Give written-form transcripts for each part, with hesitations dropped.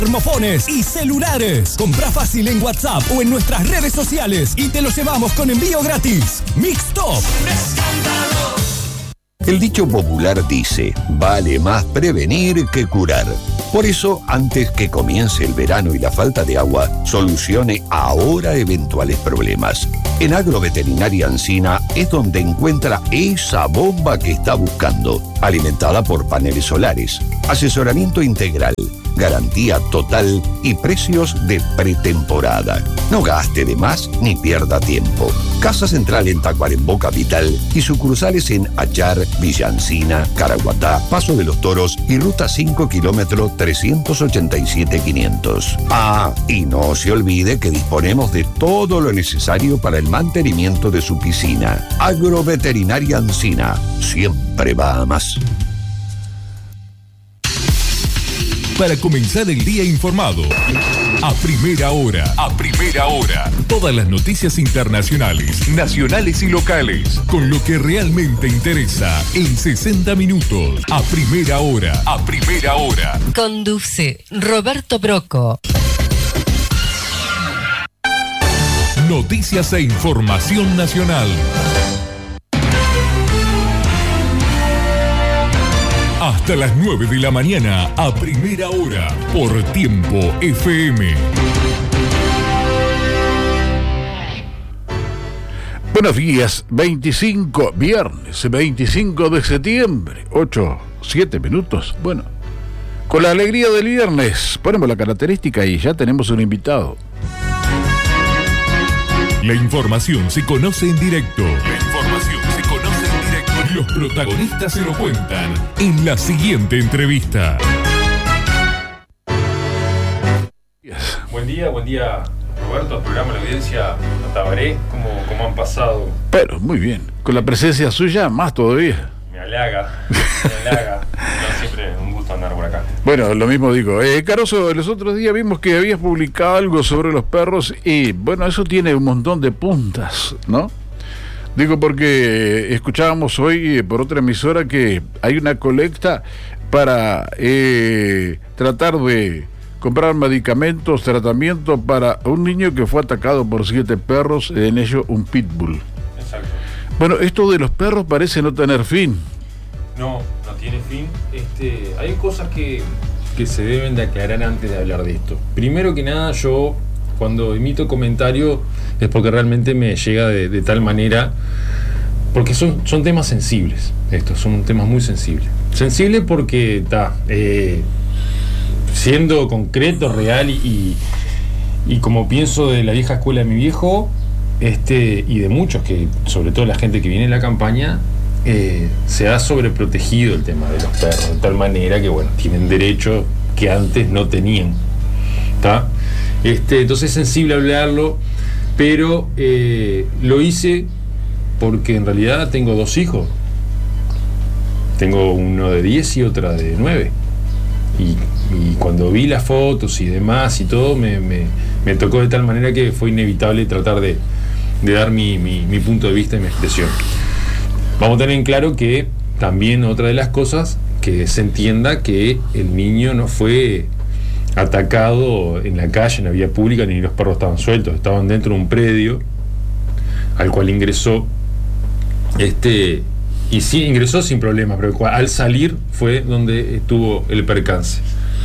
termofones y celulares. Compra fácil en WhatsApp o en nuestras redes sociales y te lo llevamos con envío gratis. Mixtop. El dicho popular dice, vale más prevenir que curar. Por eso, antes que comience el verano y la falta de agua, solucione ahora eventuales problemas. En Agroveterinaria Ancina es donde encuentra esa bomba que está buscando, alimentada por paneles solares, asesoramiento integral, garantía total y precios de pretemporada. No gaste de más ni pierda tiempo. Casa central en Tacuarembó Capital y sucursales en Achar, Villa Encina, Caraguatá, Paso de los Toros y Ruta 5 kilómetro 387-500. Ah, y no se olvide que disponemos de todo lo necesario para el mantenimiento de su piscina. Agroveterinaria Ancina, siempre va a más. Para comenzar el día informado. A primera hora. Todas las noticias internacionales, nacionales y locales. Con lo que realmente interesa en 60 minutos. A primera hora. Conduce Roberto Broco. Noticias e información nacional. Hasta las 9 de la mañana, a primera hora, por Tiempo FM. Buenos días, viernes 25 de septiembre, 7 minutos. Bueno, con la alegría del viernes, ponemos la característica y ya tenemos un invitado. La información se conoce en directo. Los protagonistas se lo cuentan en la siguiente entrevista. Buen día, Roberto, al programa, la audiencia, a Tabaré, ¿cómo han pasado? Pero muy bien, con la presencia suya más todavía. Me halaga. No, siempre un gusto andar por acá. Bueno, lo mismo digo. Caroso, los otros días vimos que habías publicado algo sobre los perros y, bueno, eso tiene un montón de puntas, ¿no? Digo porque escuchábamos hoy por otra emisora que hay una colecta para tratar de comprar medicamentos, tratamiento para un niño que fue atacado por 7 perros, en ello un pitbull. Exacto. Bueno, esto de los perros parece no tener fin. No tiene fin. Hay cosas que se deben de aclarar antes de hablar de esto. Primero que nada, yo cuando emito comentario es porque realmente me llega de tal manera, porque son temas sensibles, son temas muy sensibles. Sensible porque siendo concreto, real y como pienso de la vieja escuela de mi viejo, y de muchos, que sobre todo la gente que viene en la campaña, se ha sobreprotegido el tema de los perros, de tal manera que, bueno, tienen derechos que antes no tenían. ¿Está? Entonces es sensible hablarlo, pero lo hice porque en realidad tengo 2 hijos. Tengo uno de 10 y otra de 9. Y cuando vi las fotos y demás y todo, me tocó de tal manera que fue inevitable tratar de dar mi punto de vista y mi expresión. Vamos a tener en claro que también otra de las cosas, que se entienda que el niño no fue atacado en la calle, en la vía pública, ni los perros estaban sueltos, estaban dentro de un predio al cual ingresó, y sí, ingresó sin problemas, pero al salir fue donde estuvo el percance.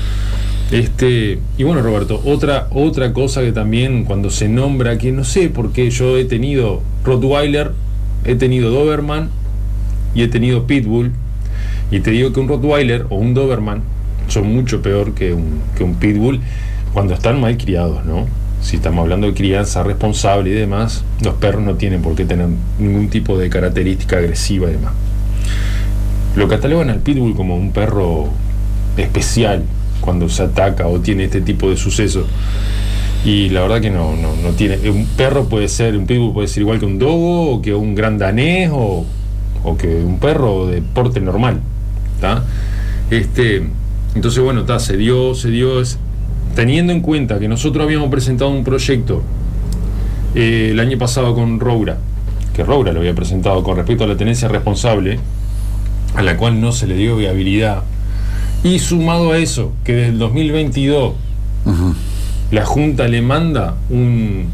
Y bueno, Roberto, otra cosa que también cuando se nombra, que no sé por qué, yo he tenido Rottweiler, he tenido Doberman y he tenido Pitbull, y te digo que un Rottweiler o un Doberman son mucho peor que un Pitbull cuando están mal criados, ¿no? Si estamos hablando de crianza responsable y demás, los perros no tienen por qué tener ningún tipo de característica agresiva y demás. Lo catalogan al Pitbull como un perro especial cuando se ataca o tiene este tipo de sucesos, y la verdad que no tiene. Un perro puede ser, un Pitbull puede ser igual que un dogo o que un gran danés o que un perro de porte normal, ¿tá? Entonces, bueno, se dio, teniendo en cuenta que nosotros habíamos presentado un proyecto el año pasado con Roura, que Roura lo había presentado con respecto a la tenencia responsable, a la cual no se le dio viabilidad, y sumado a eso, que desde el 2022 La Junta le manda un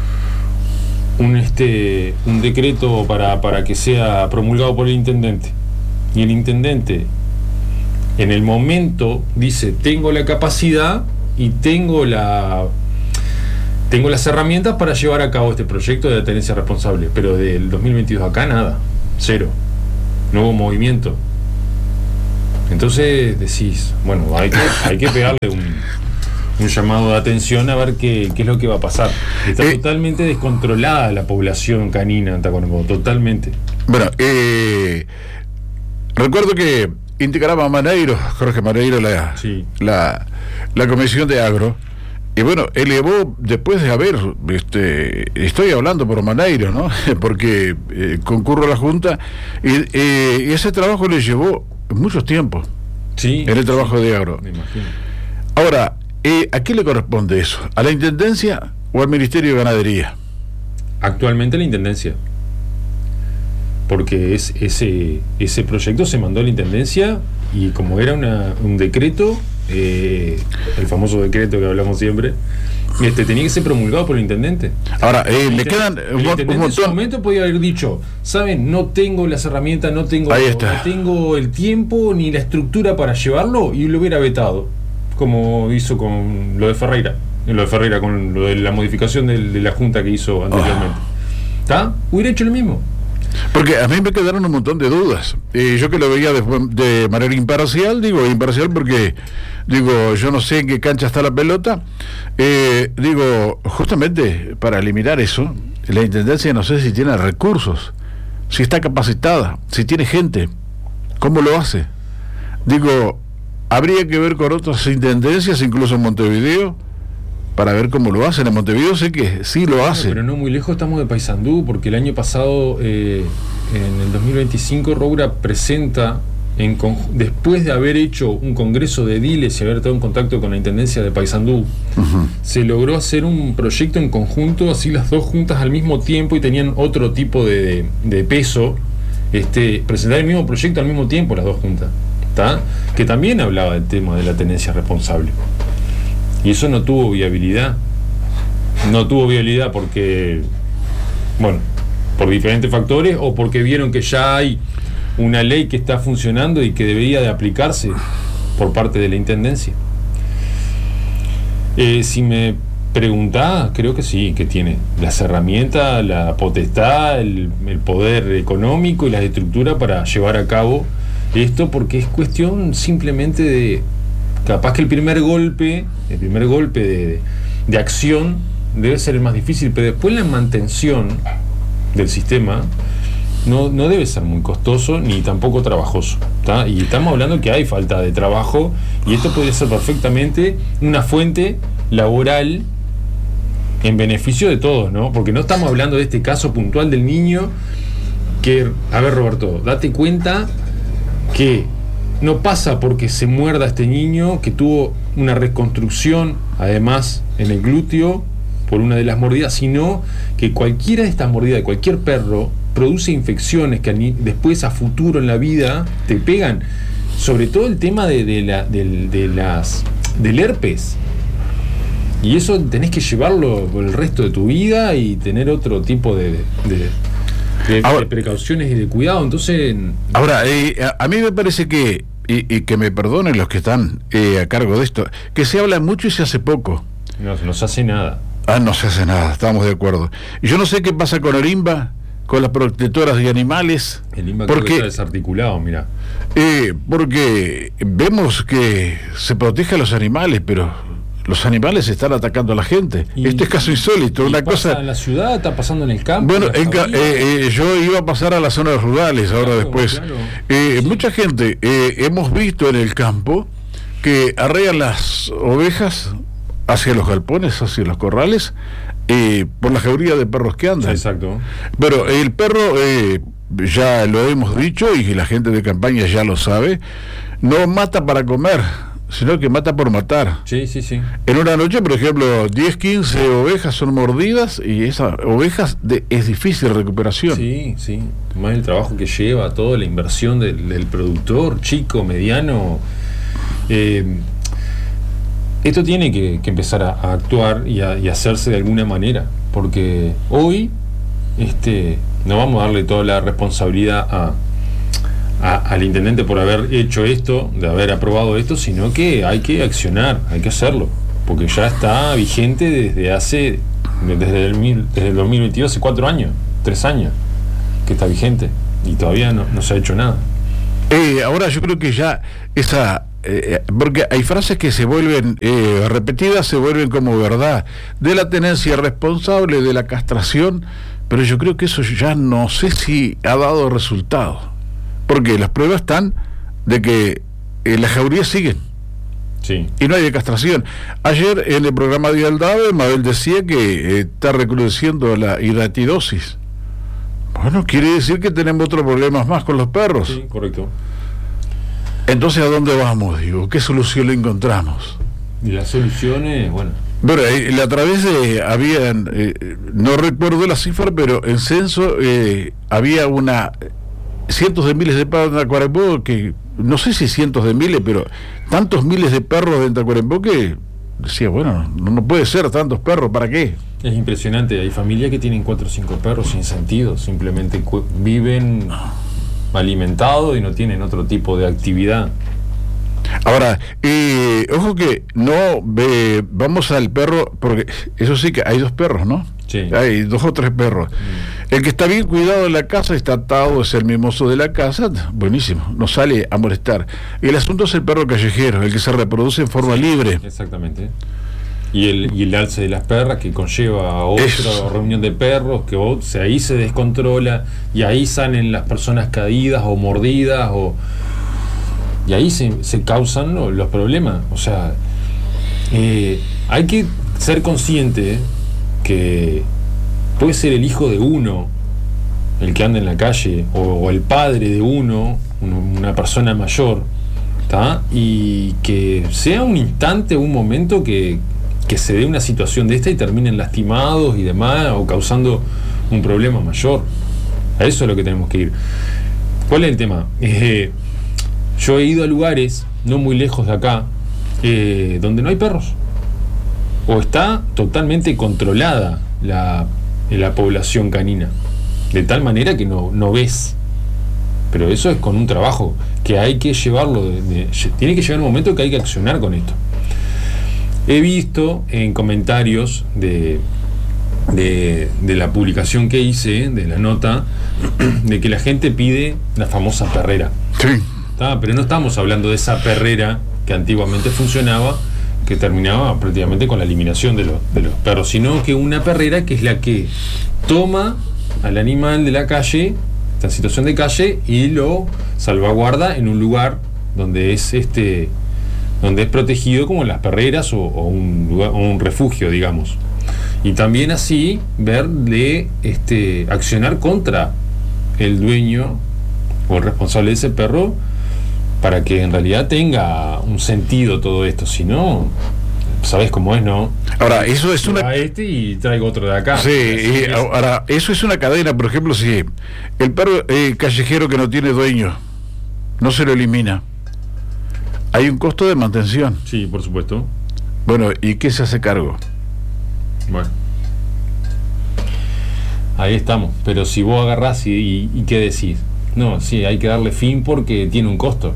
decreto para que sea promulgado por el intendente, y el intendente en el momento dice: tengo la capacidad y tengo las herramientas para llevar a cabo este proyecto de la tenencia responsable. Pero del 2022 acá nada, cero, no hubo movimiento. Entonces decís, bueno, hay que pegarle un llamado de atención a ver qué es lo que va a pasar. Está totalmente descontrolada la población canina en Tacuarembó, totalmente. Bueno, recuerdo que integraba Jorge Maneiro, la comisión de agro, y bueno, elevó, después de haber, estoy hablando por Maneiro, ¿no? Porque concurro a la Junta, y ese trabajo le llevó mucho tiempo, en el trabajo de agro. Me imagino. Ahora, ¿a quién le corresponde eso? ¿A la Intendencia o al Ministerio de Ganadería? Actualmente la Intendencia, porque ese proyecto se mandó a la Intendencia, y como era un decreto, el famoso decreto que hablamos siempre, tenía que ser promulgado por el intendente. Ahora, le quedan un montón. En su momento podía haber dicho: ¿saben? No tengo las herramientas, no tengo el tiempo ni la estructura para llevarlo, y lo hubiera vetado, como hizo con lo de Ferreira, con lo de la modificación de la Junta que hizo anteriormente. ¿Está? Hubiera hecho lo mismo. Porque a mí me quedaron un montón de dudas. Yo que lo veía de manera imparcial, digo imparcial porque, yo no sé en qué cancha está la pelota. Justamente para eliminar eso, la Intendencia no sé si tiene recursos, si está capacitada, si tiene gente, ¿cómo lo hace? Habría que ver con otras intendencias, incluso en Montevideo, para ver cómo lo hacen. En Montevideo sé que sí lo hacen. Pero no muy lejos estamos de Paysandú, porque el año pasado, en el 2025, Roura presenta, después de haber hecho un congreso de ediles y haber estado en contacto con la Intendencia de Paysandú, se logró hacer un proyecto en conjunto, así las dos juntas al mismo tiempo, y tenían otro tipo de peso, presentar el mismo proyecto al mismo tiempo las dos juntas, ¿tá? Que también hablaba del tema de la tenencia responsable. Y eso no tuvo viabilidad. No tuvo viabilidad porque, por diferentes factores, o porque vieron que ya hay una ley que está funcionando y que debería de aplicarse por parte de la Intendencia. Si me preguntás, creo que sí, que tiene las herramientas, la potestad, el poder económico y la estructura para llevar a cabo esto, porque es cuestión simplemente de... Capaz que el primer golpe de acción debe ser el más difícil, pero después la mantención del sistema no debe ser muy costoso ni tampoco trabajoso, ¿tá? Y estamos hablando que hay falta de trabajo, y esto podría ser perfectamente una fuente laboral en beneficio de todos, ¿no? Porque no estamos hablando de este caso puntual del niño que, a ver, Roberto, date cuenta que no pasa porque se muerda este niño, que tuvo una reconstrucción además en el glúteo por una de las mordidas, sino que cualquiera de estas mordidas de cualquier perro produce infecciones que después a futuro en la vida te pegan, sobre todo el tema del herpes, y eso tenés que llevarlo por el resto de tu vida y tener otro tipo de precauciones y de cuidado. Entonces, ahora, a mí me parece que, y que me perdonen los que están a cargo de esto, que se habla mucho y se hace poco. No se hace nada. No se hace nada, estamos de acuerdo. Y yo no sé qué pasa con el INBA, con las protectoras de animales. El INBA creo que está desarticulado, mira. Porque vemos que se protege a los animales, pero los animales están atacando a la gente. Esto es caso insólito. Una cosa en la ciudad, está pasando en el campo. Bueno, yo iba a pasar a las zonas rurales ahora después. Claro. Mucha gente hemos visto en el campo que arrean las ovejas hacia los galpones, hacia los corrales, por la jauría de perros que andan. Exacto. Pero el perro, ya lo hemos dicho y la gente de campaña ya lo sabe, no mata para comer, sino que mata por matar. Sí. En una noche, por ejemplo, 10, 15 ovejas son mordidas, y esas ovejas es difícil recuperación. Sí. Más el trabajo que lleva, toda la inversión del productor, chico, mediano. esto tiene que empezar a actuar y a hacerse de alguna manera, porque hoy no vamos a darle toda la responsabilidad al intendente por haber hecho esto, de haber aprobado esto, sino que hay que accionar, hay que hacerlo, porque ya está vigente desde el 2022, hace 4 años, 3 años que está vigente y todavía no se ha hecho nada. Ahora yo creo que ya porque hay frases que se vuelven repetidas, se vuelven como verdad, de la tenencia responsable, de la castración, pero yo creo que eso ya no sé si ha dado resultado, porque las pruebas están de que las jaurías siguen. Sí. Y no hay de castración. Ayer en el programa de Aldave, Mabel decía que está recrudeciendo la hidatidosis. Bueno, quiere decir que tenemos otros problemas más con los perros. Sí, correcto. Entonces, ¿a dónde vamos? Digo, ¿qué solución le encontramos? Y las soluciones, bueno, a través de, habían, no recuerdo la cifra, pero en censo había cientos de miles de perros en Tacuarembó, que no sé si cientos de miles, pero tantos miles de perros en Tacuarembó que decía, bueno, no puede ser tantos perros, ¿para qué? es impresionante. Hay familias que tienen 4 o 5 perros sin sentido, simplemente viven alimentados y no tienen otro tipo de actividad. Ahora, ojo que no vamos al perro, porque eso sí que hay 2 perros, ¿no? Sí. Hay 2 o 3 perros. El que está bien cuidado en la casa, está atado, es el mimoso de la casa, buenísimo, no sale a molestar. Y el asunto es el perro callejero, el que se reproduce en forma libre. Exactamente. Y el alce de las perras, que conlleva a otra reunión de perros, que ahí se descontrola, y ahí salen las personas caídas o mordidas, y ahí se causan los problemas. O sea, hay que ser consciente que puede ser el hijo de uno el que anda en la calle, o el padre de uno, una persona mayor, ¿tá? Y que sea un instante, un momento que se dé una situación de esta y terminen lastimados y demás, o causando un problema mayor. A eso es lo que tenemos que ir. ¿Cuál es el tema? Yo he ido a lugares no muy lejos de acá, donde no hay perros, o está totalmente controlada la población canina, de tal manera que no ves. Pero eso es con un trabajo que hay que llevarlo, tiene que llegar un momento que hay que accionar con esto. He visto en comentarios de la publicación que hice, de la nota, de que la gente pide la famosa perrera. Sí. Pero no estamos hablando de esa perrera que antiguamente funcionaba, que terminaba prácticamente con la eliminación de los perros, sino que una perrera que es la que toma al animal de la calle, está en situación de calle, y lo salvaguarda en un lugar donde es protegido, como las perreras o un refugio, digamos. Y también así ver de accionar contra el dueño o el responsable de ese perro, para que en realidad tenga un sentido todo esto. Si no, sabes cómo es, ¿no? Ahora, eso es una... y traigo otro de acá. Sí, ahora, eso es una cadena. Por ejemplo, si el perro callejero que no tiene dueño, no se lo elimina, hay un costo de mantención. Sí, por supuesto. Bueno, ¿y qué se hace cargo? Bueno, ahí estamos. Pero si vos agarrás y ¿qué decís? No, sí, hay que darle fin porque tiene un costo.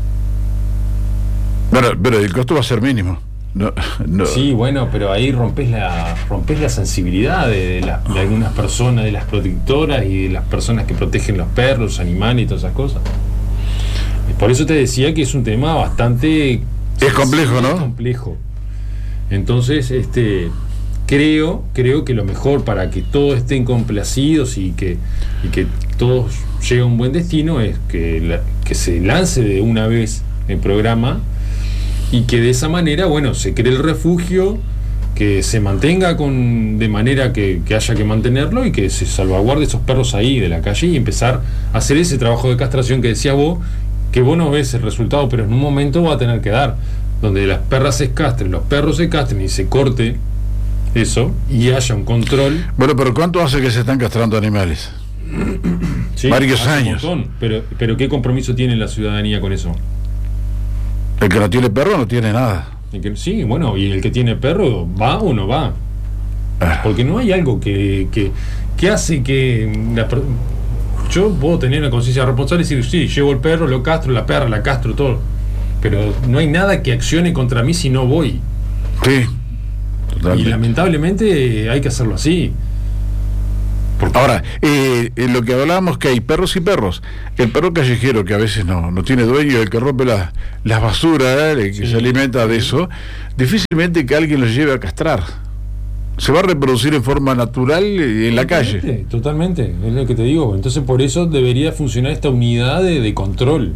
Bueno, pero el costo va a ser mínimo. No. Sí, bueno, pero ahí rompes la sensibilidad de algunas personas, de las protectoras y de las personas que protegen los perros, los animales y todas esas cosas. Por eso te decía que es un tema bastante... Es complejo, ¿no? Es complejo. Entonces, creo que lo mejor para que todos estén complacidos y que todos lleguen a un buen destino es que se lance de una vez el programa, y que de esa manera, bueno, se cree el refugio, que se mantenga de manera que haya que mantenerlo, y que se salvaguarde esos perros ahí de la calle, y empezar a hacer ese trabajo de castración que decías vos, que vos no ves el resultado, pero en un momento va a tener que dar, donde las perras se castren, los perros se castren y se corte eso, y haya un control. Bueno, pero ¿cuánto hace que se están castrando animales? Sí, varios años. Un montón, pero ¿qué compromiso tiene la ciudadanía con eso? El que no tiene perro no tiene nada. Sí, bueno, y el que tiene perro, ¿va o no va? Porque no hay algo que hace que yo puedo tener una conciencia responsable y decir, sí, llevo el perro, lo castro, la perra, la castro, todo. Pero no hay nada que accione contra mí si no voy. Sí, totalmente. Y lamentablemente hay que hacerlo así. Ahora, lo que hablábamos, que hay perros y perros. El perro callejero, que a veces no tiene dueño, el que rompe las basuras, el que se alimenta de eso, difícilmente que alguien lo lleve a castrar. Se va a reproducir en forma natural en la calle. Totalmente, es lo que te digo. Entonces por eso debería funcionar esta unidad de control.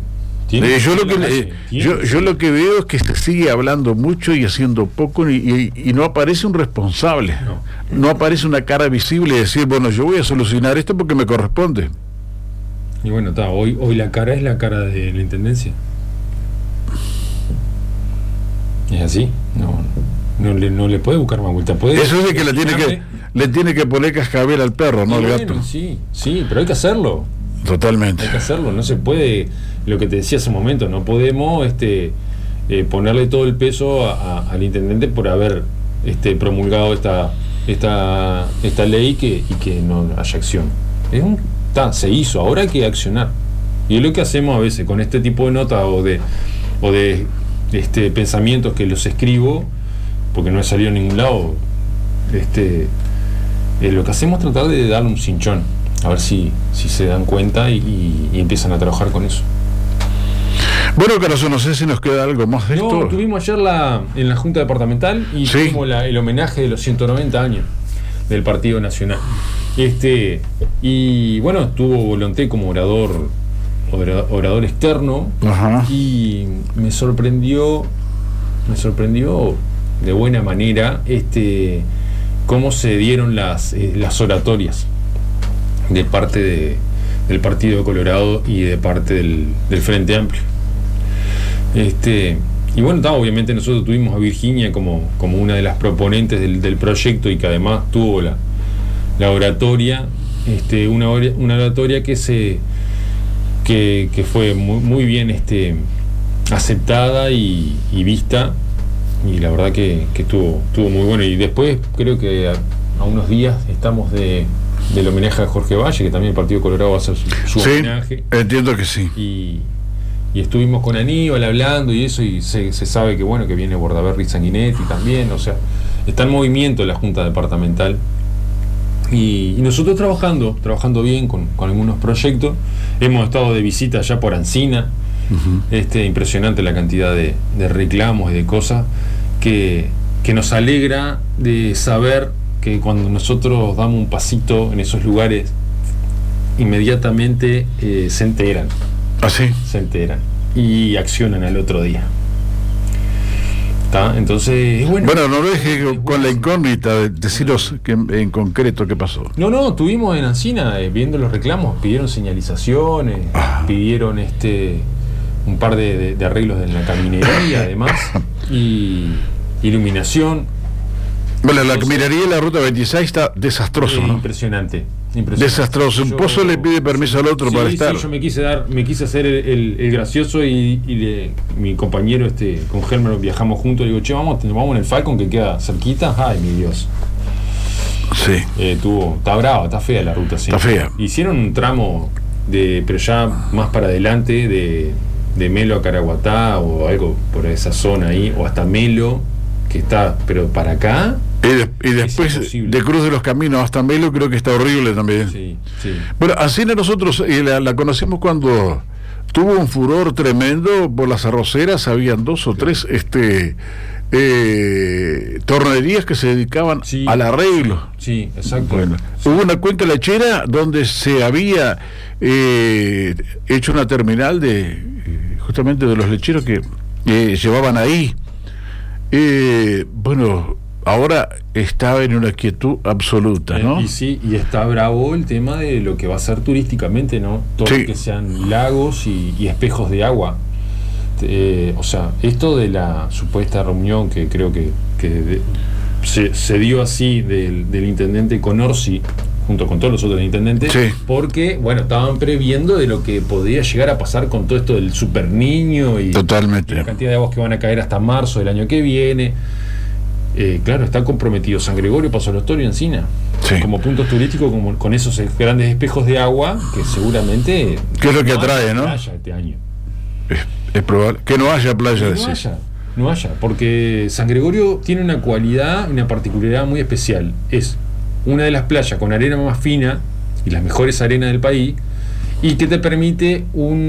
Yo lo que veo es que se sigue hablando mucho y haciendo poco y no aparece un responsable. No aparece una cara visible de decir, bueno, yo voy a solucionar esto porque me corresponde. Y bueno, hoy la cara es la cara de la intendencia. Es así. No le puede buscar más vuelta. Eso es de que le tiene que poner cascabel al perro, no al gato. Sí, pero hay que hacerlo. Totalmente. Hay que hacerlo, no se puede, lo que te decía hace un momento, no podemos ponerle todo el peso al intendente por haber promulgado esta ley y que no haya acción. Se hizo, ahora hay que accionar. Y es lo que hacemos a veces con este tipo de notas o de pensamientos que los escribo, porque no he salido a ningún lado. Lo que hacemos es tratar de darle un cinchón, a ver si se dan cuenta y empiezan a trabajar con eso. Bueno, Caruso, no sé si nos queda algo más de esto. No, tuvimos ayer en la Junta Departamental y tuvimos el homenaje de los 190 años del Partido Nacional. Y bueno, estuvo Volonté como orador externo. Ajá. Y me sorprendió de buena manera cómo se dieron las oratorias de parte del Partido Colorado y de parte del Frente Amplio. Y bueno, obviamente nosotros tuvimos a Virginia como una de las proponentes del proyecto y que además tuvo la oratoria, una oratoria que fue muy bien aceptada y vista, y la verdad que estuvo muy bueno. Y después creo que a unos días estamos del homenaje a Jorge Valle, que también el Partido Colorado va a hacer su homenaje. Entiendo que sí. Y estuvimos con Aníbal hablando y eso, y se sabe que viene Bordaberry Sanguinetti también, o sea, está en movimiento la Junta Departamental. Y nosotros trabajando bien con algunos proyectos. Hemos estado de visita ya por Ancina. Uh-huh. Impresionante la cantidad de reclamos y de cosas que nos alegra de saber que cuando nosotros damos un pasito en esos lugares, inmediatamente se enteran. ¿Ah, sí? Se enteran y accionan al otro día. ¿Está? Entonces, bueno, no lo deje con la incógnita de deciros en concreto qué pasó. No, estuvimos en Ancina viendo los reclamos, pidieron señalizaciones, pidieron un par de arreglos en la caminería además, y iluminación. Bueno, la caminaría de la ruta 26 está desastroso, ¿no? Impresionante. Desastroso. Un pozo le pide permiso al otro para estar. Sí, yo me quise hacer el gracioso y mi compañero con Germán viajamos juntos. Le digo, vamos en el Falcon que queda cerquita. Ay, mi Dios. Sí. Está brava, está fea la ruta. Sí. Está fea. Hicieron un tramo pero ya más para adelante de Melo a Caraguatá o algo por esa zona ahí, o hasta Melo, que está, pero para acá. Y después de Cruz de los Caminos hasta Melo creo que está horrible también. Sí. Bueno, Ancina nosotros la conocimos cuando tuvo un furor tremendo por las arroceras. Habían 2 o 3 tornerías que se dedicaban al arreglo. Sí, exacto. Bueno, hubo una cuenca lechera donde se había hecho una terminal justamente de los lecheros que llevaban ahí. Bueno, ahora está en una quietud absoluta, ¿no? Y está bravo el tema de lo que va a ser turísticamente, ¿no? Todo lo que sean lagos y espejos de agua. O sea, esto de la supuesta reunión que creo que se dio así del intendente con Orsi junto con todos los otros intendentes, Sí. porque, bueno, estaban previendo de lo que podía llegar a pasar con todo esto del super niño y Totalmente. la cantidad de aguas que van a caer hasta marzo del año que viene. Claro, está comprometido San Gregorio, Paso del Ostorio y Encina, Sí. como puntos turísticos, con esos grandes espejos de agua que seguramente... ¿Qué es lo que no atrae, haya no? playa este año. Es probable que no haya playa de No haya, porque San Gregorio tiene una cualidad, una particularidad muy especial. Es una de las playas con arena más fina y las mejores arenas del país, y que te permite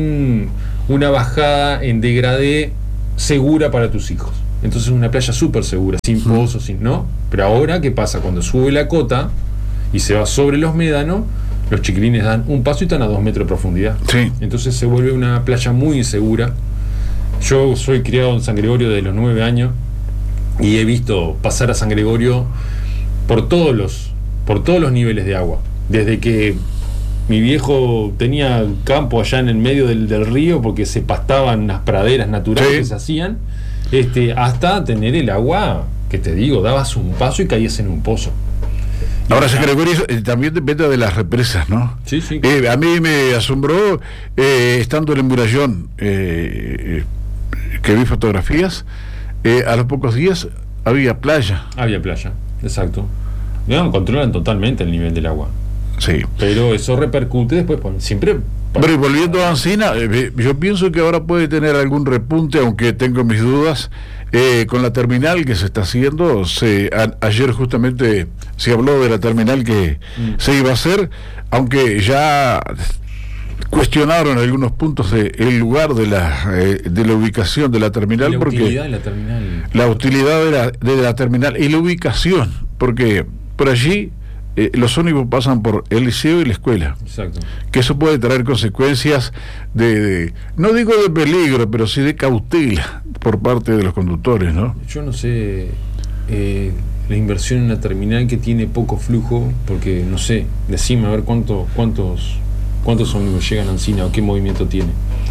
una bajada en degradé segura para tus hijos. Entonces es una playa súper segura, sin pozos, sin, ¿no? Pero ahora, ¿qué pasa? Cuando sube la cota y se va sobre los médanos, los chiquilines dan un paso y están a 2 metros de profundidad. Sí. Entonces se vuelve una playa muy insegura. Yo soy criado en San Gregorio desde los 9 años y he visto pasar a San Gregorio por todos los niveles de agua. Desde que mi viejo tenía campo allá en el medio del río porque se pastaban las praderas naturales Sí. que se hacían, hasta tener el agua, que te digo, dabas un paso y caías en un pozo. Y Ahora, acá- San Gregorio también depende de las represas, ¿no? Sí, sí. A mí me asombró, estando en el Murallón, que vi fotografías, a los pocos días había playa. Había playa, exacto. No, controlan totalmente el nivel del agua. Sí. Pero eso repercute después, siempre... Pero y volviendo a Encina, yo pienso que ahora puede tener algún repunte, aunque tengo mis dudas, con la terminal que se está haciendo. Ayer justamente se habló de la terminal que se iba a hacer, aunque ya cuestionaron algunos puntos el lugar de la ubicación de la terminal, La porque utilidad de la terminal. la utilidad de la terminal y la ubicación, porque por allí los ómnibus pasan por el liceo y la escuela, Exacto. que eso puede traer consecuencias no digo de peligro, pero sí de cautela por parte de los conductores, ¿no? Yo no sé la inversión en una terminal que tiene poco flujo, porque no sé, decime a ver cuántos ómnibus llegan a Encina o qué movimiento tiene.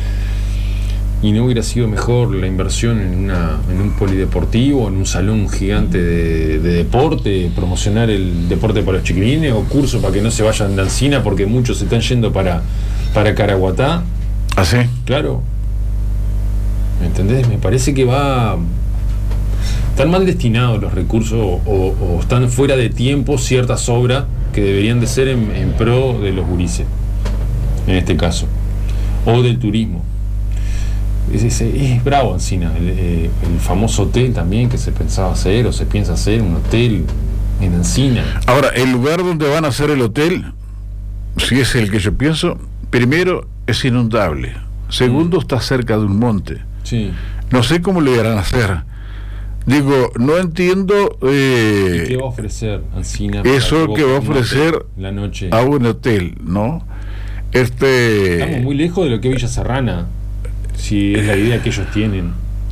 Y no hubiera sido mejor la inversión en un polideportivo, en un salón gigante de deporte, promocionar el deporte para los chiquilines, o cursos para que no se vayan de Encina porque muchos se están yendo para Caraguatá. ¿Así? Claro. ¿Me entendés? Me parece que están mal destinados los recursos o están fuera de tiempo ciertas obras que deberían de ser en pro de los gurises, en este caso, o del turismo. Es bravo Encina, el famoso hotel también que se pensaba hacer o se piensa hacer, un hotel en Encina. Ahora, el lugar donde van a hacer el hotel, si es el que yo pienso, primero es inundable, segundo está cerca de un monte. Sí. No sé cómo le irán a hacer. Digo, no entiendo ¿Y qué va a ofrecer Encina? eso que va a ofrecer la noche. a un hotel, ¿no? Estamos muy lejos de lo que es Villa Serrana, si es la idea que ellos tienen.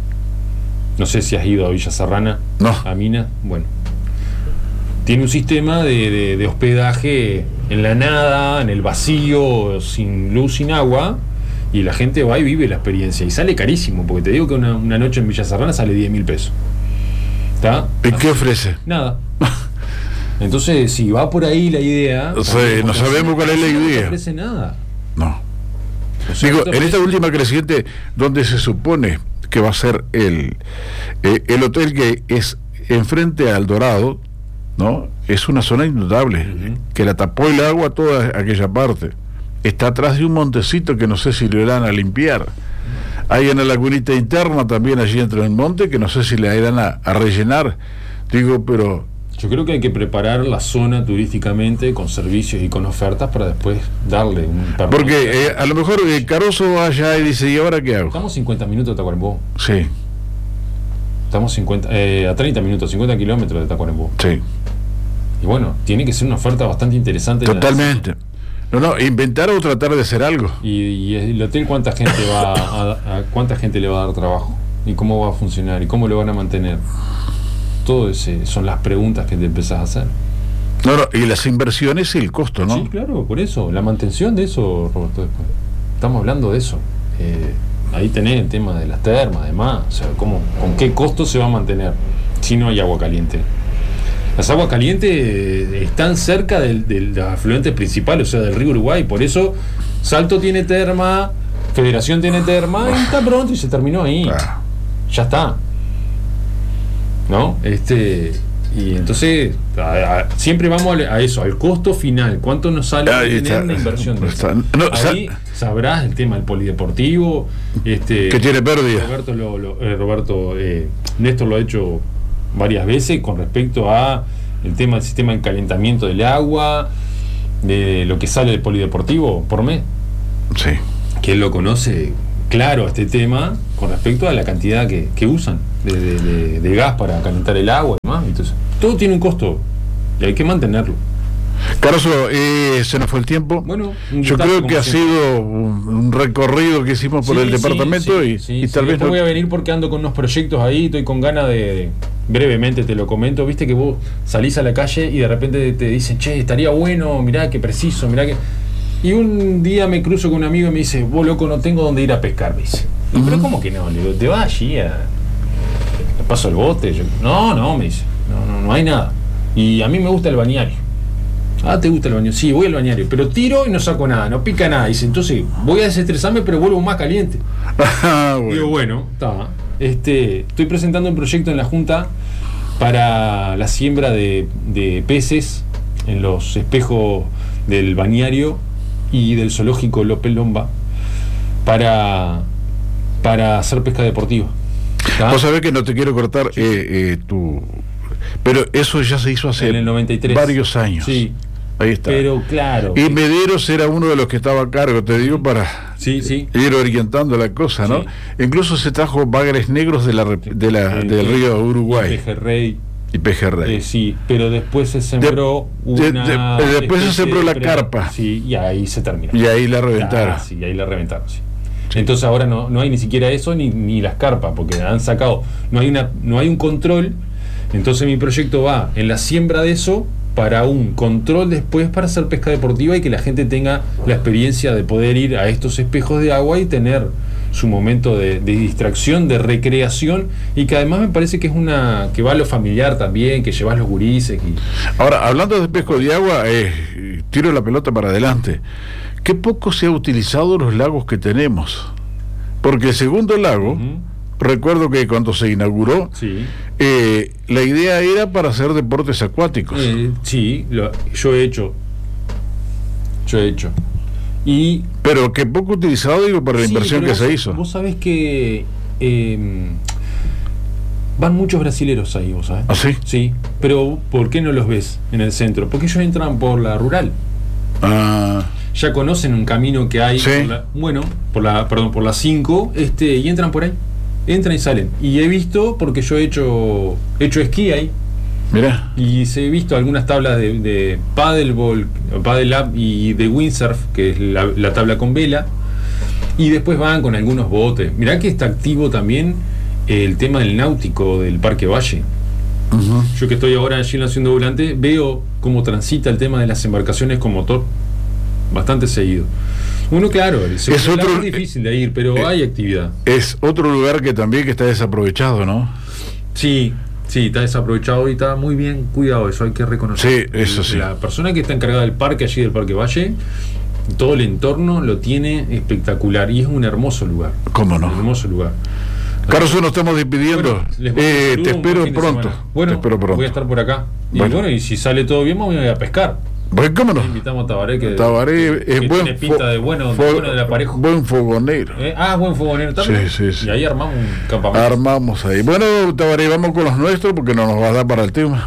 No sé si has ido a Villa Serrana, No. a Minas. Bueno, tiene un sistema de hospedaje en la nada, en el vacío, sin luz, sin agua, y la gente va y vive la experiencia, y sale carísimo, porque te digo que una noche en Villa Serrana sale 10.000 pesos. ¿Está? ¿Y qué ofrece? Nada. Entonces, si va por ahí la idea... Sí, no sabemos cuál es la No idea. te ofrece nada. No. O sea, Digo, no te en esta ofrece- última creciente, donde se supone que va a ser el hotel que es enfrente al Dorado, ¿no? Es una zona inundable, Ujú. que la tapó el agua toda aquella parte. Está atrás de un montecito que no sé si le irán a limpiar. Hay una lagunita interna también allí entre el monte que no sé si le irán a rellenar. Digo, pero Yo creo que hay que preparar la zona turísticamente con servicios y con ofertas para después darle un permiso. porque a lo mejor Caroso va allá y dice, ¿y ahora qué hago? Estamos 50 minutos de Tacuarembó. Sí, Estamos a 30 minutos, 50 kilómetros de Tacuarembó. sí, Y bueno, tiene que ser una oferta bastante interesante. totalmente. No, inventar o tratar de hacer algo. Y el hotel, ¿cuánta gente cuánta gente le va a dar trabajo? ¿Y cómo va a funcionar? ¿Y cómo lo van a mantener? Todo ese son las preguntas que te empezás a hacer. No, y las inversiones y el costo, ¿no? Sí, claro, por eso. La mantención de eso, Roberto, después. Estamos hablando de eso. Ahí tenés el tema de las termas, además. O sea, con qué costo se va a mantener si no hay agua caliente. Las aguas calientes están cerca de los afluentes principales, o sea, del río Uruguay. Por eso Salto tiene terma, Federación tiene terma, y está pronto y se terminó ahí. Ya está. ¿No? Y entonces siempre vamos a eso, al costo final. ¿Cuánto nos sale tener una inversión de eso? Ahí sabrás el tema del polideportivo. Que tiene pérdida. Néstor lo ha hecho varias veces con respecto a el tema del sistema de calentamiento del agua, de lo que sale del polideportivo por mes. Sí. Que él lo conoce claro, este tema con respecto a la cantidad que usan de gas para calentar el agua y demás. Entonces, todo tiene un costo y hay que mantenerlo. Caroso, se nos fue el tiempo. Bueno, yo creo que ha sido un recorrido que hicimos por el departamento y tal vez no voy a venir porque ando con unos proyectos ahí, estoy con ganas de brevemente te lo comento. Viste que vos salís a la calle y de repente te dicen, che, estaría bueno, mirá que preciso, mirá que... Y un día me cruzo con un amigo y me dice, vos loco, no tengo dónde ir a pescar, me dice. Pero ¿cómo que no? Le digo, te vas allí le paso el bote. Yo, no, me dice, no hay nada. Y a mí me gusta el bañario. Ah, ¿te gusta el bañario? Sí, voy al bañario, pero tiro y no saco nada, no pica nada. Dice, entonces voy a desestresarme, pero vuelvo más caliente. Bueno. Digo, bueno, está. Estoy presentando un proyecto en la Junta para la siembra de peces en los espejos del bañario y del zoológico López Lomba para hacer pesca deportiva. Vos sabés que no te quiero cortar pero eso ya se hizo hace en el 93. Varios años. Sí. Ahí está. Pero claro. Y Mederos era uno de los que estaba a cargo, te digo, para ir orientando la cosa, ¿no? Sí. Incluso se trajo bagres negros del río Uruguay. Y pejerrey. Sí, pero después se sembró después se sembró la carpa. Sí, y ahí se terminó. Y ahí la reventaron. Sí, ahí la reventaron, sí. Entonces ahora no hay ni siquiera eso ni las carpas, porque han sacado, no hay un control. Entonces mi proyecto va en la siembra de eso para un control después para hacer pesca deportiva y que la gente tenga la experiencia de poder ir a estos espejos de agua y tener su momento de distracción, de recreación, y que además me parece que es que va a lo familiar también, que llevas los gurises. Ahora, hablando de espejo de agua, tiro la pelota para adelante. ¿Qué poco se ha utilizado los lagos que tenemos? Porque el segundo lago, recuerdo que cuando se inauguró, la idea era para hacer deportes acuáticos. Sí, yo he hecho. Pero que poco utilizado, digo, para la inversión que se hizo. Vos sabés que van muchos brasileros ahí, vos sabés. ¿Ah, sí? Sí, pero ¿por qué no los ves en el centro? Porque ellos entran por la rural. Ya conocen un camino que hay, por la 5, y entran por ahí. Entran y salen. Y he visto, porque yo he hecho esquí ahí. Mirá. Y he visto algunas tablas de paddleball, paddle up y de windsurf, que es la tabla con vela. Y después van con algunos botes. Mirá que está activo también el tema del náutico del Parque Valle. Yo que estoy ahora allí en la Hacienda Volante, veo cómo transita el tema de las embarcaciones con motor bastante seguido. Uno, claro, es difícil de ir, pero hay actividad. Es otro lugar que también que está desaprovechado, ¿no? Sí, está desaprovechado y está muy bien cuidado, eso hay que reconocer. Sí, eso sí. La persona que está encargada del parque, allí del Parque Valle, todo el entorno lo tiene espectacular y es un hermoso lugar. ¿Cómo no? Un hermoso lugar. Carlos, nos estamos despidiendo. Te espero pronto. Bueno, voy a estar por acá. Y si sale todo bien, me voy a pescar. ¿Cómo no? Invitamos a Tabaré, que tiene pinta de bueno del aparejo. Buen fogonero. Buen fogonero también. Sí. Y ahí armamos un campamento. Armamos ahí. Bueno, Tabaré, vamos con los nuestros porque no nos va a dar para el tema.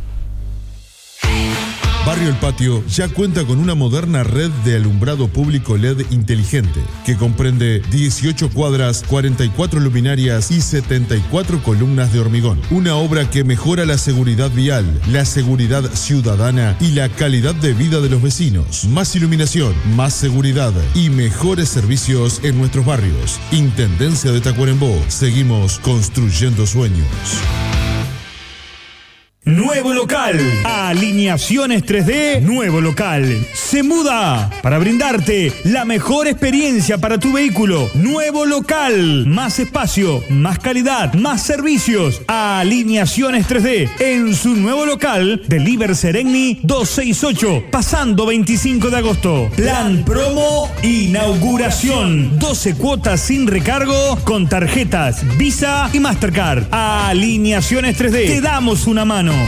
Barrio El Patio ya cuenta con una moderna red de alumbrado público LED inteligente que comprende 18 cuadras, 44 luminarias y 74 columnas de hormigón. Una obra que mejora la seguridad vial, la seguridad ciudadana y la calidad de vida de los vecinos. Más iluminación, más seguridad y mejores servicios en nuestros barrios. Intendencia de Tacuarembó. Seguimos construyendo sueños. Nuevo local. Alineaciones 3D, nuevo local. Se muda para brindarte la mejor experiencia para tu vehículo. Nuevo local. Más espacio, más calidad, más servicios. Alineaciones 3D. En su nuevo local, Deliver Sereni 268, pasando 25 de agosto. Plan promo inauguración. 12 cuotas sin recargo con tarjetas Visa y Mastercard. Alineaciones 3D. Te damos una mano.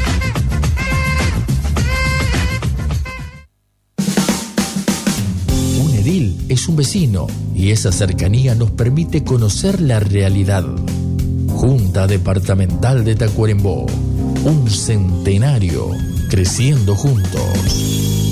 Un edil es un vecino y esa cercanía nos permite conocer la realidad. Junta Departamental de Tacuarembó, un centenario creciendo juntos.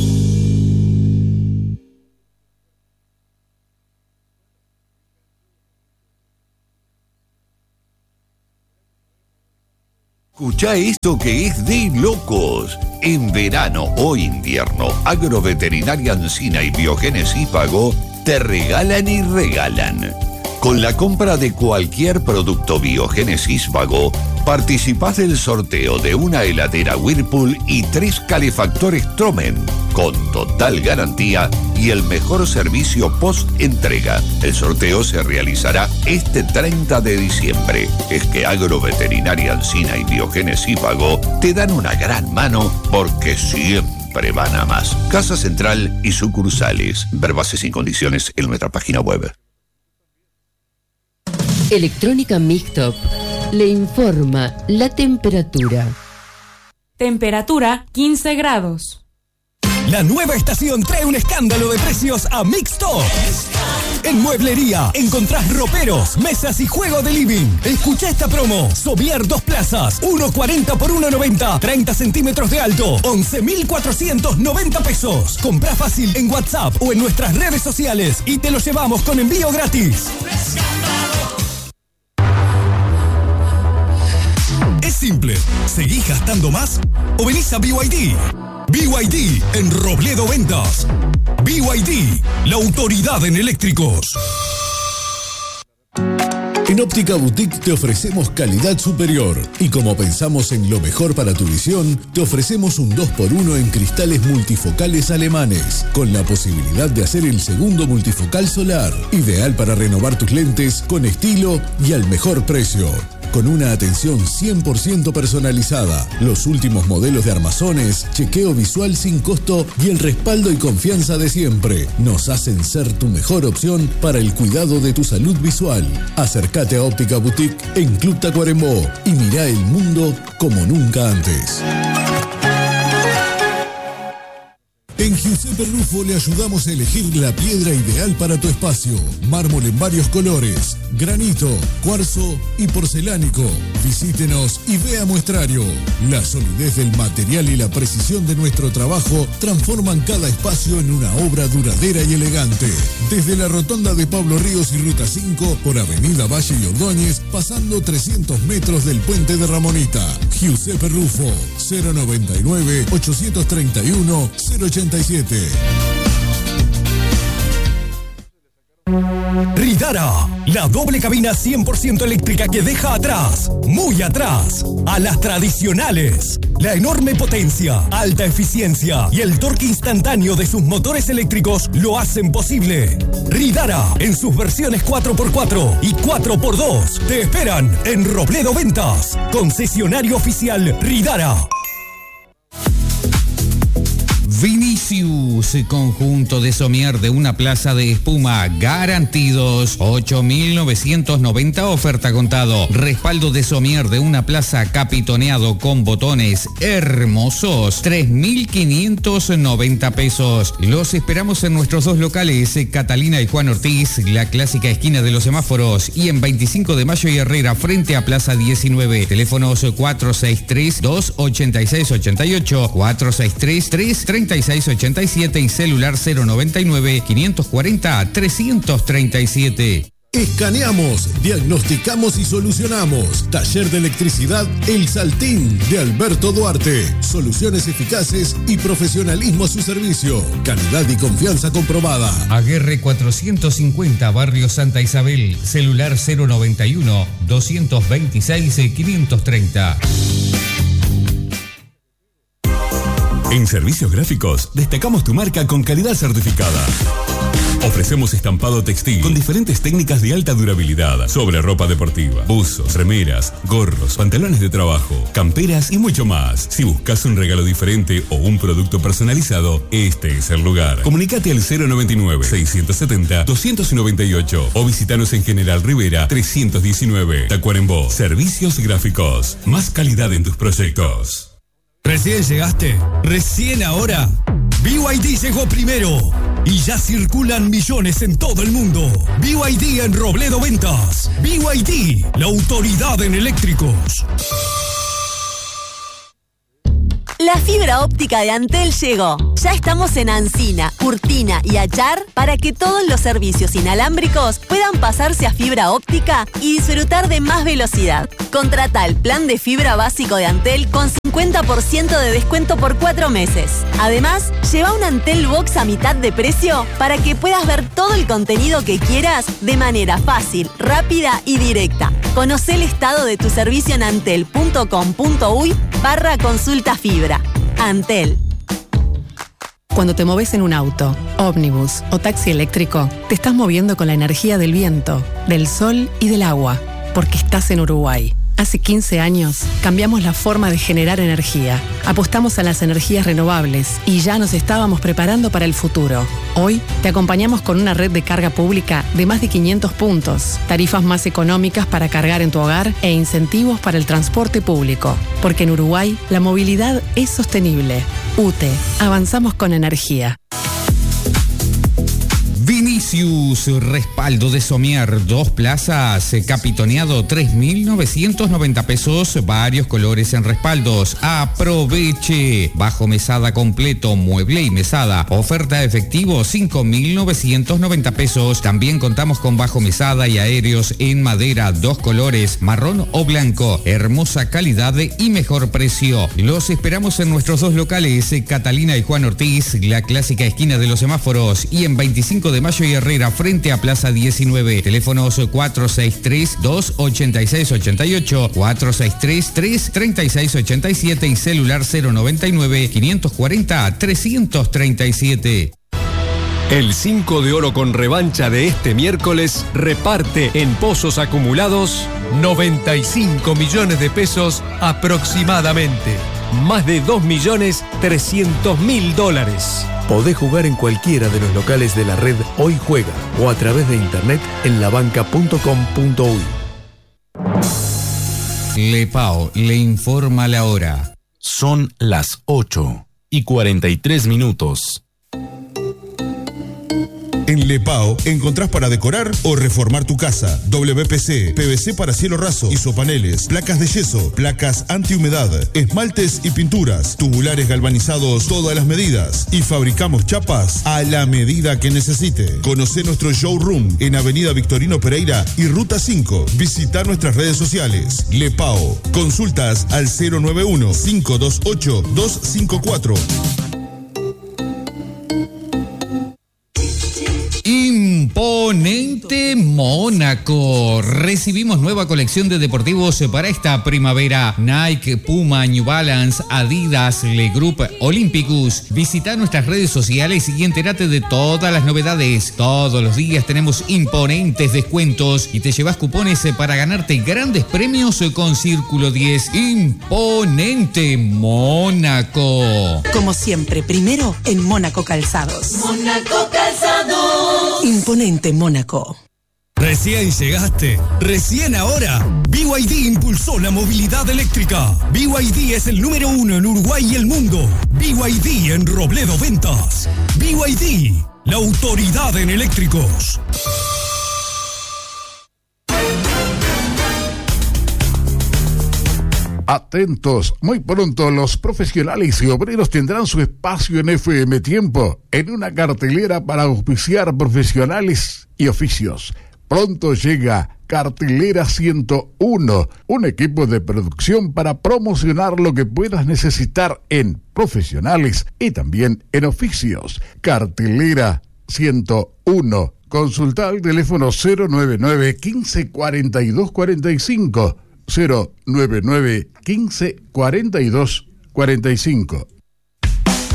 Escuchá esto que es de locos. En verano o invierno, Agroveterinaria Ancina y Biogénesis Pagó te regalan y regalan. Con la compra de cualquier producto Biogénesis Pagó, participás del sorteo de una heladera Whirlpool y 3 calefactores Tromen, con total garantía y el mejor servicio post-entrega. El sorteo se realizará este 30 de diciembre. Es que Agroveterinaria Ancina y Biogénesis Pagó te dan una gran mano porque siempre van a más. Casa Central y sucursales. Ver bases y condiciones en nuestra página web. Electrónica Mixtop le informa la temperatura. Temperatura 15 grados. La nueva estación trae un escándalo de precios a Mixtop. En mueblería encontrás roperos, mesas y juego de living. Escucha esta promo. Somier 2 plazas, 1.40 por 1.90, 30 centímetros de alto, 11.490 pesos. Comprá fácil en WhatsApp o en nuestras redes sociales y te lo llevamos con envío gratis. Es simple. ¿Seguís gastando más o venís a BYD? BYD en Robledo Ventas. BYD, la autoridad en eléctricos. En Óptica Boutique te ofrecemos calidad superior y como pensamos en lo mejor para tu visión, te ofrecemos un 2x1 en cristales multifocales alemanes, con la posibilidad de hacer el segundo multifocal solar, ideal para renovar tus lentes con estilo y al mejor precio. Con una atención 100% personalizada, los últimos modelos de armazones, chequeo visual sin costo y el respaldo y confianza de siempre nos hacen ser tu mejor opción para el cuidado de tu salud visual. Acércate a Óptica Boutique en Club Tacuarembó y mirá el mundo como nunca antes. En Giuseppe Rufo le ayudamos a elegir la piedra ideal para tu espacio. Mármol en varios colores, granito, cuarzo y porcelánico. Visítenos y vea muestrario. La solidez del material y la precisión de nuestro trabajo transforman cada espacio en una obra duradera y elegante. Desde la rotonda de Pablo Ríos y Ruta 5 por Avenida Valle y Ordóñez, pasando 300 metros del puente de Ramonita. Giuseppe Rufo, 099-831-087. Ridara, la doble cabina 100% eléctrica que deja atrás, muy atrás, a las tradicionales. La enorme potencia, alta eficiencia y el torque instantáneo de sus motores eléctricos lo hacen posible. Ridara, en sus versiones 4x4 y 4x2, te esperan en Robledo Ventas, concesionario oficial Ridara. Vinicius, conjunto de somier de una plaza de espuma, garantidos, 8.990 oferta contado. Respaldo de somier de una plaza capitoneado con botones hermosos, 3.590 pesos. Los esperamos en nuestros dos locales, Catalina y Juan Ortiz, la clásica esquina de los semáforos, y en 25 de Mayo y Herrera, frente a Plaza 19. Teléfonos 463-286-88, 463-336-87 y celular 099-540-337. Escaneamos, diagnosticamos y solucionamos. Taller de Electricidad El Saltín de Alberto Duarte. Soluciones eficaces y profesionalismo a su servicio. Calidad y confianza comprobada. Aguerre 450, Barrio Santa Isabel. Celular 091-226-530. En Servicios Gráficos destacamos tu marca con calidad certificada. Ofrecemos estampado textil con diferentes técnicas de alta durabilidad sobre ropa deportiva, buzos, remeras, gorros, pantalones de trabajo, camperas y mucho más. Si buscas un regalo diferente o un producto personalizado, este es el lugar. Comunicate al 099-670-298 o visitanos en General Rivera 319, Tacuarembó. Servicios Gráficos, más calidad en tus proyectos. ¿Recién llegaste? ¿Recién ahora? BYD llegó primero y ya circulan millones en todo el mundo. BYD en Robledo Ventas. BYD, la autoridad en eléctricos. La fibra óptica de Antel llegó. Ya estamos en Ancina, Curtina y Achar para que todos los servicios inalámbricos puedan pasarse a fibra óptica y disfrutar de más velocidad. Contrata el plan de fibra básico de Antel con 50% de descuento por 4 meses. Además, lleva un Antel Box a mitad de precio para que puedas ver todo el contenido que quieras de manera fácil, rápida y directa. Conoce el estado de tu servicio en antel.com.uy/consulta fibra. Antel. Cuando te moves en un auto, ómnibus o taxi eléctrico, te estás moviendo con la energía del viento, del sol y del agua, porque estás en Uruguay. Hace 15 años cambiamos la forma de generar energía, apostamos a las energías renovables y ya nos estábamos preparando para el futuro. Hoy te acompañamos con una red de carga pública de más de 500 puntos, tarifas más económicas para cargar en tu hogar e incentivos para el transporte público. Porque en Uruguay la movilidad es sostenible. UTE, avanzamos con energía. Vinicius, respaldo de Somier, 2 plazas, capitoneado 3.990 pesos, varios colores en respaldos. Aproveche. Bajo mesada completo, mueble y mesada. Oferta efectivo 5.990 pesos. También contamos con bajo mesada y aéreos en madera, 2 colores, marrón o blanco. Hermosa calidad y mejor precio. Los esperamos en nuestros 2 locales, Catalina y Juan Ortiz, la clásica esquina de los semáforos, y en 25 de Mayo y Herrera frente a Plaza 19. Teléfonos 463-286-88, 463-336-87 y celular 099-540-337. El 5 de oro con revancha de este miércoles reparte en pozos acumulados 95 millones de pesos aproximadamente. Más de 2.300.000 dólares. Podés jugar en cualquiera de los locales de la red Hoy Juega o a través de internet en labanca.com.uy. Lepao le informa la hora. Son las 8:43. En Lepao encontrás para decorar o reformar tu casa. WPC, PVC para cielo raso, isopaneles, placas de yeso, placas antihumedad, esmaltes y pinturas, tubulares galvanizados, todas las medidas. Y fabricamos chapas a la medida que necesite. Conocé nuestro showroom en Avenida Victorino Pereira y Ruta 5. Visita nuestras redes sociales. Lepao. Consultas al 091-528-254. Imponente Mónaco. Recibimos nueva colección de deportivos para esta primavera. Nike, Puma, New Balance, Adidas, Le Group, Olympicus. Visita nuestras redes sociales y entérate de todas las novedades. Todos los días tenemos imponentes descuentos y te llevas cupones para ganarte grandes premios con Círculo 10. Imponente Mónaco. Como siempre, primero en Mónaco Calzados. Mónaco Calzados. Imponente Mónaco. Recién llegaste, recién ahora. BYD impulsó la movilidad eléctrica. BYD es el número 1 en Uruguay y el mundo. BYD en Robledo Ventas. BYD, la autoridad en eléctricos. Atentos, muy pronto los profesionales y obreros tendrán su espacio en FM Tiempo, en una cartelera para auspiciar profesionales y oficios. Pronto llega Cartelera 101, un equipo de producción para promocionar lo que puedas necesitar en profesionales y también en oficios. Cartelera 101. Consulta al teléfono 099 15 42 45. 099 15 42 45.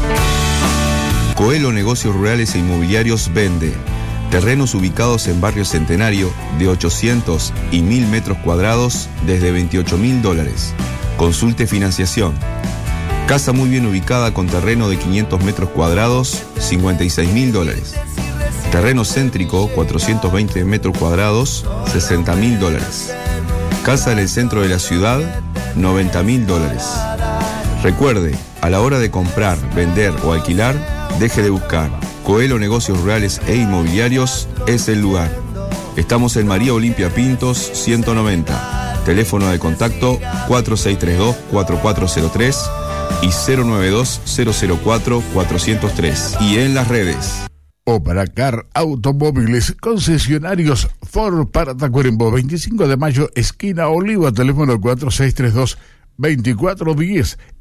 Coelho Negocios Rurales e Inmobiliarios vende terrenos ubicados en Barrio Centenario de 800 y 1000 metros cuadrados desde $28.000. Consulte financiación. Casa muy bien ubicada con terreno de 500 metros cuadrados, $56.000. Terreno céntrico, 420 metros cuadrados, $60.000. Casa en el centro de la ciudad, $90.000. Recuerde, a la hora de comprar, vender o alquilar, deje de buscar. Coelho Negocios Rurales e Inmobiliarios es el lugar. Estamos en María Olimpia Pintos, 190. Teléfono de contacto 4632-4403 y 092-004-403. Y en las redes. Operacar Automóviles, concesionarios Ford para Tacuarembó, 25 de mayo, esquina Oliva, teléfono 4632-2410.